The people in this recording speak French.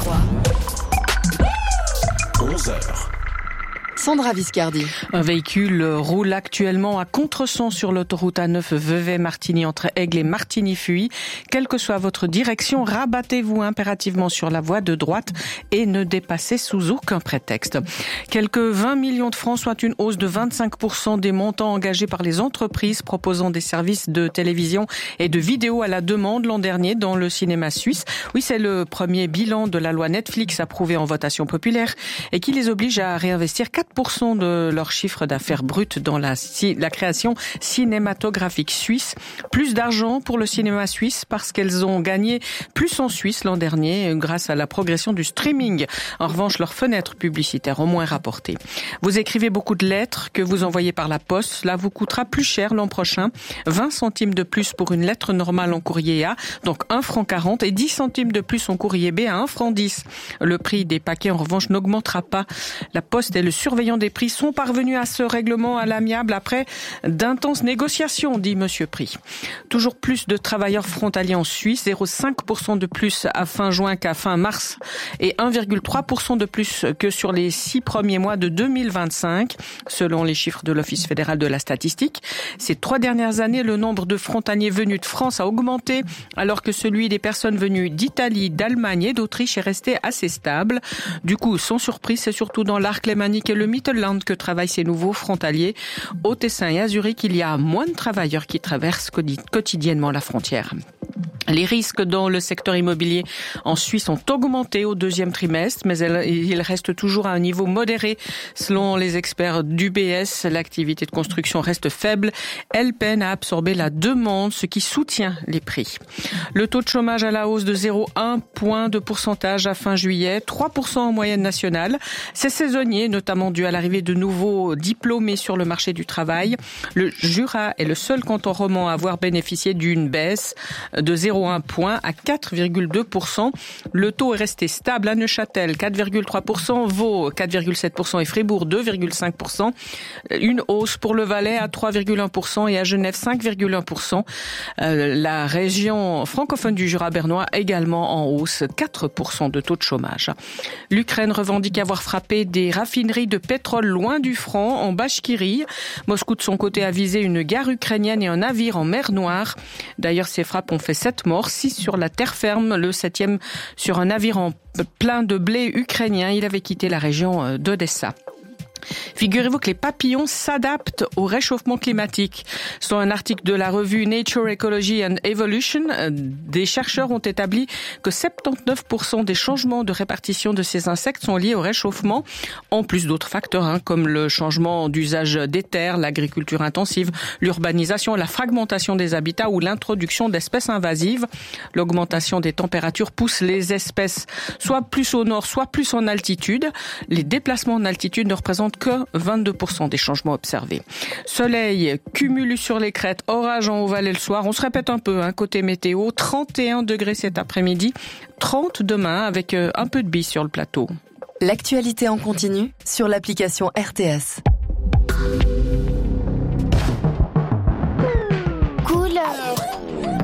3. 11h. Sandra Viscardi. Un véhicule roule actuellement à contresens sur l'autoroute A9 Vevey-Martigny entre Aigle et Martigny-Fuy. Quelle que soit votre direction, rabattez-vous impérativement sur la voie de droite et ne dépassez sous aucun prétexte. Quelques 20 millions de francs, soit une hausse de 25% des montants engagés par les entreprises proposant des services de télévision et de vidéo à la demande l'an dernier dans le cinéma suisse. Oui, c'est le premier bilan de la loi Netflix approuvée en votation populaire et qui les oblige à réinvestir 4% de leur chiffre d'affaires brut dans la création cinématographique suisse. Plus d'argent pour le cinéma suisse parce qu'elles ont gagné plus en Suisse l'an dernier grâce à la progression du streaming. En revanche, leurs fenêtres publicitaires ont moins rapporté. Vous écrivez beaucoup de lettres que vous envoyez par la poste. Cela vous coûtera plus cher l'an prochain. 20 centimes de plus pour une lettre normale en courrier A, donc 1,40 franc, et 10 centimes de plus en courrier B à 1,10 franc. Le prix des paquets, en revanche, n'augmentera pas. La Poste et le surveillant des prix sont parvenus à ce règlement à l'amiable après d'intenses négociations, dit Monsieur Prix. Toujours plus de travailleurs frontaliers en Suisse, 0,5% de plus à fin juin qu'à fin mars et 1,3% de plus que sur les 6 premiers mois de 2025, selon les chiffres de l'Office fédéral de la statistique. Ces 3 dernières années, le nombre de frontaliers venus de France a augmenté, alors que celui des personnes venues d'Italie, d'Allemagne et d'Autriche est resté assez stable. Du coup, sans surprise, c'est surtout dans l'arc lémanique et le Mittelland que travaillent ces nouveaux frontaliers. Au Tessin et à Zurich, il y a moins de travailleurs qui traversent quotidiennement la frontière. Les risques dans le secteur immobilier en Suisse ont augmenté au deuxième trimestre, mais ils restent toujours à un niveau modéré. Selon les experts d'UBS, l'activité de construction reste faible. Elle peine à absorber la demande, ce qui soutient les prix. Le taux de chômage à la hausse de 0,1 point de pourcentage à fin juillet, 3% en moyenne nationale. C'est saisonnier, notamment dû à l'arrivée de nouveaux diplômés sur le marché du travail. Le Jura est le seul canton romand à avoir bénéficié d'une baisse de 0,1 point à 4,2%. Le taux est resté stable à Neuchâtel, 4,3%, Vaud, 4,7% et Fribourg, 2,5%. Une hausse pour le Valais à 3,1% et à Genève, 5,1%. La région francophone du Jura bernois également en hausse, 4% de taux de chômage. L'Ukraine revendique avoir frappé des raffineries de pétrole loin du front, en Bachkirie. Moscou, de son côté, a visé une gare ukrainienne et un navire en mer Noire. D'ailleurs, ces frappes ont fait 7 morts, 6 sur la terre ferme, le 7e sur un navire en plein de blé ukrainien. Il avait quitté la région d'Odessa. Figurez-vous que les papillons s'adaptent au réchauffement climatique. Selon un article de la revue Nature, Ecology and Evolution, des chercheurs ont établi que 79% des changements de répartition de ces insectes sont liés au réchauffement, en plus d'autres facteurs comme le changement d'usage des terres, l'agriculture intensive, l'urbanisation, la fragmentation des habitats ou l'introduction d'espèces invasives. L'augmentation des températures pousse les espèces soit plus au nord, soit plus en altitude. Les déplacements en altitude ne représentent que 22% des changements observés. Soleil, cumulus sur les crêtes, orage en Haut-Valais le soir. On se répète un peu, côté météo. 31 degrés cet après-midi, 30 demain avec un peu de bise sur le plateau. L'actualité en continu sur l'application RTS.